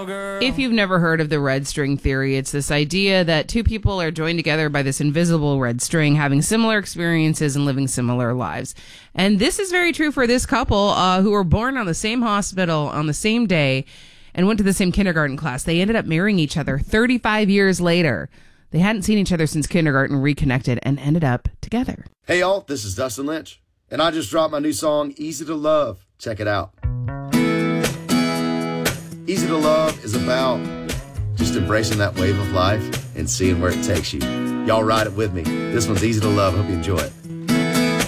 If you've never heard of the red string theory, it's this idea that two people are joined together by this invisible red string, having similar experiences and living similar lives. And this is very true for this couple who were born on the same hospital on the same day and went to the same kindergarten class. They ended up marrying each other 35 years later. They hadn't seen each other since kindergarten, reconnected, and ended up together. Hey, y'all, this is Dustin Lynch, and I just dropped my new song, Easy to Love. Check it out. Easy to Love is about just embracing that wave of life and seeing where it takes you. Y'all ride it with me. This one's Easy to Love. Hope you enjoy it.